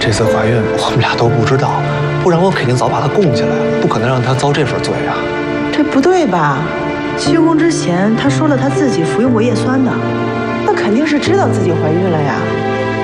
这次怀孕我们俩都不知道，不然我肯定早把她供起来了，不可能让她遭这份罪啊。 这不对吧？休宫之前她说了她自己服用过叶酸的，那肯定是知道自己怀孕了呀。